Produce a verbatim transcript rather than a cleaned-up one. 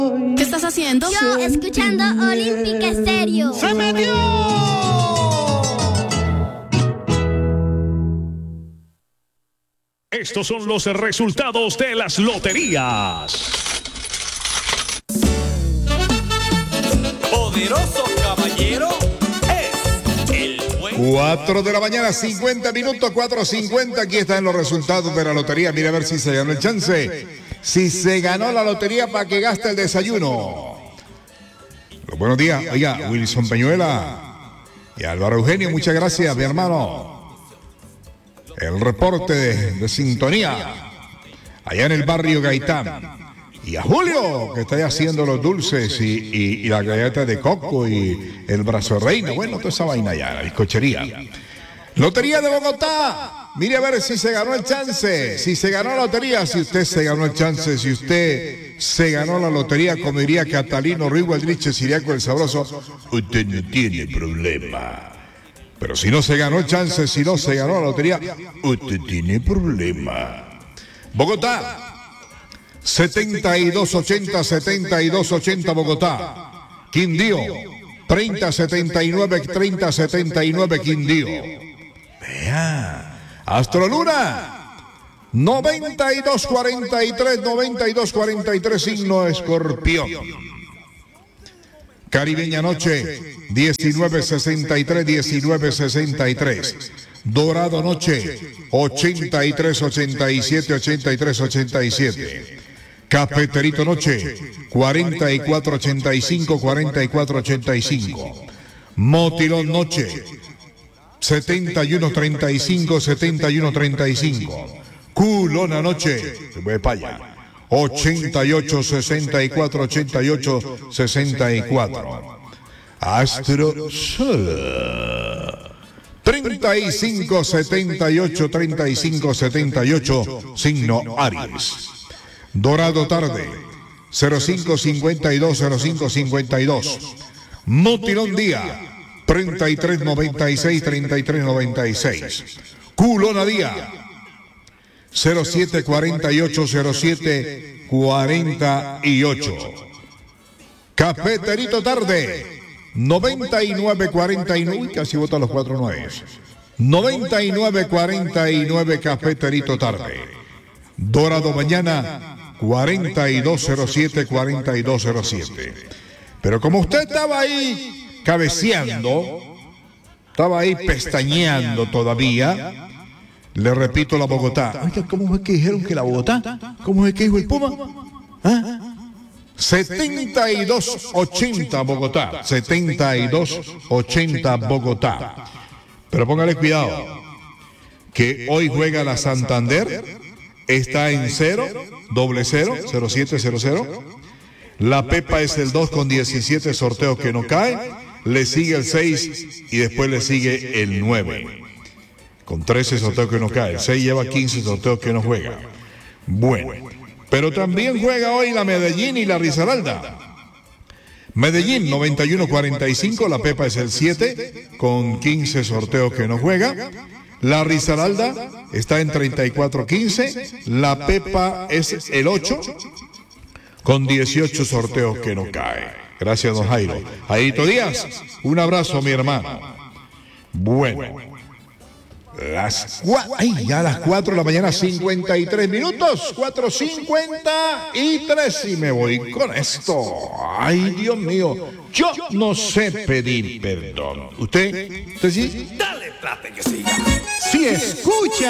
¿Qué estás haciendo? Yo escuchando Olímpica Estéreo. ¡Se metió! Estos son los resultados de las loterías. Poderoso caballero es el buen... cuatro de la mañana, cincuenta minutos, cuatro cincuenta. Aquí están los resultados de la lotería. Mira a ver si se ganó el chance. Si se ganó la lotería para que gaste el desayuno. Los buenos días. Oiga, Wilson Peñuela y Álvaro Eugenio, muchas gracias, mi hermano. El reporte de, de sintonía allá en el barrio Gaitán. Y a Julio, que está ahí haciendo los dulces y, y, y la galleta de coco y el brazo de reina. Bueno, toda esa vaina allá, la bizcochería. Lotería de Bogotá. Mire a ver si se ganó el chance. Si se ganó la lotería, si usted se ganó el chance, si usted se ganó la lotería, como diría Catalino Ruiz Gualdriche, Siriaco el Sabroso, usted no tiene problema. Pero si no se ganó el chance, si no se ganó la lotería, usted tiene problema. Bogotá, setenta y dos ochenta, setenta y dos ochenta Bogotá. Quindío, treinta setenta y nueve, treinta setenta y nueve Quindío. Vea, Astroluna, noventa y dos cuarenta y tres, noventa y dos cuarenta y tres, signo Escorpión. Caribeña Noche, diecinueve sesenta y tres, diecinueve sesenta y tres. Dorado Noche, ochenta y tres ochenta y siete, ochenta y tres ochenta y siete. Cafeterito Noche, cuarenta y cuatro ochenta y cinco, cuarenta y cuatro ochenta y cinco. Motilón Noche, setenta y uno treinta y cinco, setenta y uno treinta y cinco. Culona Noche, se puede para allá. ochenta y ocho sesenta y cuatro, ochenta y ocho sesenta y cuatro. Astro Sol, treinta y cinco setenta y ocho, treinta y cinco setenta y ocho, signo Aries. Dorado Tarde, cero cinco cincuenta y dos, cero cinco cincuenta y dos. Motilón Día, treinta y tres noventa y seis, treinta y tres noventa y seis. Culona Día, cero siete cuarenta y ocho, cero siete cuarenta y ocho. Cafeterito Tarde, noventa y nueve cuarenta y nueve, casi vota los cuatro nueves. noventa y nueve cuarenta y nueve Cafeterito Tarde. Dorado Mañana, cuarenta y dos cero siete, cuarenta y dos cero siete. Pero como usted estaba ahí cabeceando, estaba ahí pestañeando todavía, le repito la Bogotá. Oiga, ¿cómo es que dijeron que la Bogotá? ¿Cómo es que dijo el Puma? ¿Ah? setenta y dos ochenta Bogotá. setenta y dos ochenta Bogotá. Pero póngale cuidado, que hoy juega la Santander, está en cero, doble cero, cero siete cero cero. La Pepa es el dos con diecisiete sorteos que no cae. Le sigue el seis y después le sigue el nueve. Con trece sorteos que no cae. El seis lleva quince sorteos que no juega. Bueno, pero también juega hoy la Medellín y la Risaralda. Medellín noventa y uno cuarenta y cinco, la Pepa es el siete con quince sorteos que no juega. La Risaralda está en treinta y cuatro quince, la Pepa es el ocho con dieciocho sorteos que no cae. Gracias, don Jairo. Jairito Díaz, un abrazo, mi hermano. Bueno, las cuatro, ay, ya a las cuatro de la mañana, cincuenta y tres minutos, cuatro cincuenta y tres, y me voy con esto. Ay, Dios mío, yo no sé pedir perdón. ¿Usted? ¿Usted sí? Dale, trate que siga. Sí, escucha.